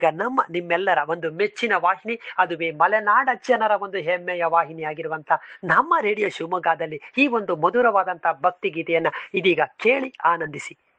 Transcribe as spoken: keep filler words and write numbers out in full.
ಈಗ ನಮ್ಮ ನಿಮ್ಮೆಲ್ಲರ ಒಂದು ಮೆಚ್ಚಿನ ವಾಹಿನಿ, ಅದುವೇ ಮಲೆನಾಡ ಜನರ ಒಂದು ಹೆಮ್ಮೆಯ ವಾಹಿನಿ ಆಗಿರುವಂತ ನಮ್ಮ ರೇಡಿಯೋ ಶಿವಮೊಗ್ಗದಲ್ಲಿ ಈ ಒಂದು ಮಧುರವಾದಂತಹ ಭಕ್ತಿ ಗೀತೆಯನ್ನ ಇದೀಗ ಕೇಳಿ ಆನಂದಿಸಿ.